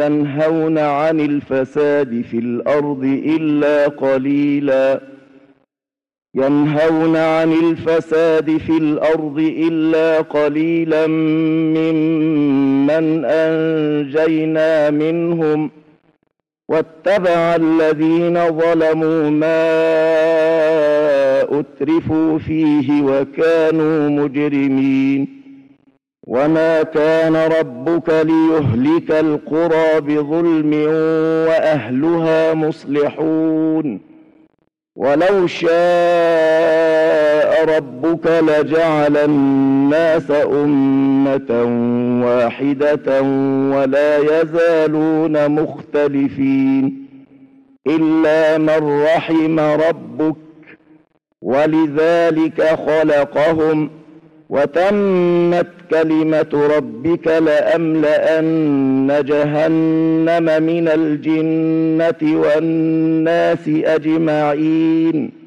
ينهون عن الفساد في الأرض إلا قليلا ممن أنجينا منهم واتبع الذين ظلموا ما أترفوا فيه وكانوا مجرمين. وما كان ربك ليهلك القرى بظلم وأهلها مصلحون. ولو شاء ربك لجعل الناس أمة واحدة ولا يزالون مختلفين إلا من رحم ربك ولذلك خلقهم وتمت كلمة ربك لأملأن جهنم من الجنة والناس أجمعين.